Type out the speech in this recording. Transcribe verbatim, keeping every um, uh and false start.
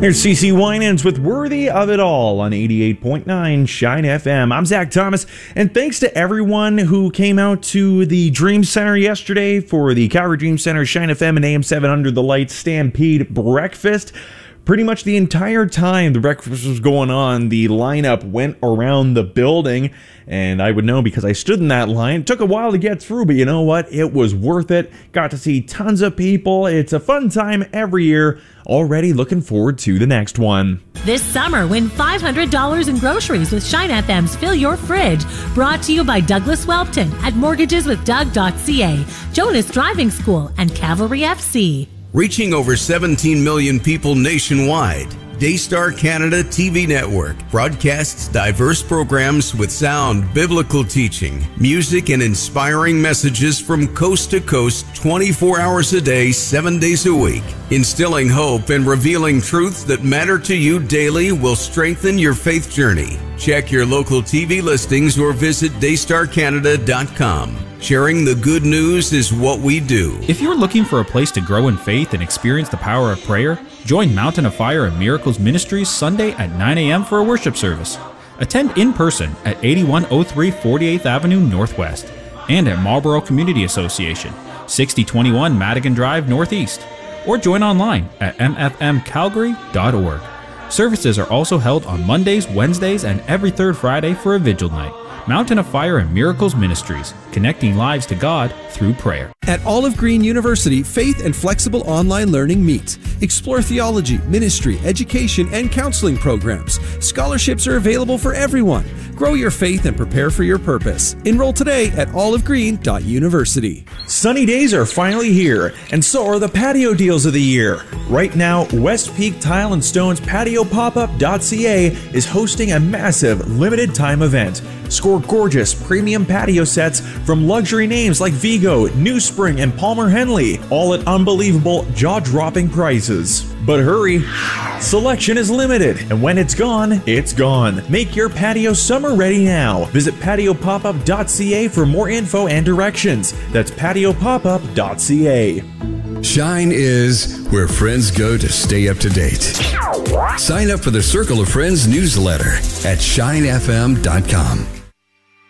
There's C C Winans with Worthy of It All on eighty-eight point nine Shine F M. I'm Zach Thomas, and thanks to everyone who came out to the Dream Center yesterday for the Calgary Dream Center Shine F M and A M seven Under the Lights Stampede Breakfast. Pretty much the entire time the breakfast was going on, the lineup went around the building, and I would know because I stood in that line. It took a while to get through, but you know what? It was worth it. Got to see tons of people. It's a fun time every year. Already looking forward to the next one. This summer, win five hundred dollars in groceries with Shine F M's Fill Your Fridge. Brought to you by Douglas Welpton at mortgages with doug dot c a, Jonas Driving School, and Cavalry F C. Reaching over seventeen million people nationwide, Daystar Canada T V Network broadcasts diverse programs with sound, biblical teaching, music, and inspiring messages from coast to coast twenty-four hours a day, seven days a week. Instilling hope and revealing truths that matter to you daily will strengthen your faith journey. Check your local T V listings or visit daystar canada dot com. Sharing the good news is what we do. If you're looking for a place to grow in faith and experience the power of prayer, join Mountain of Fire and Miracles Ministries Sunday at nine a.m. for a worship service. Attend in person at eighty-one oh three forty-eighth Avenue Northwest and at Marlborough Community Association, sixty twenty-one Madigan Drive Northeast, or join online at m f m calgary dot org. Services are also held on Mondays, Wednesdays, and every third Friday for a vigil night. Mountain of Fire and Miracles Ministries, connecting lives to God through prayer. At Olive Green University, faith and flexible online learning meet. Explore theology, ministry, education, and counseling programs. Scholarships are available for everyone. Grow your faith and prepare for your purpose. Enroll today at olive green dot university. Sunny days are finally here, and so are the patio deals of the year. Right now, West Peak Tile and Stone's patio pop up dot c a is hosting a massive limited time event. Score gorgeous premium patio sets from luxury names like Vigo, New Spring, and Palmer Henley, all at unbelievable, jaw-dropping prices. But hurry, selection is limited, and when it's gone, it's gone. Make your patio summer ready now. Visit patio pop up dot c a for more info and directions. That's patio pop up dot c a. Shine is where friends go to stay up to date. Sign up for the Circle of Friends newsletter at shine f m dot com.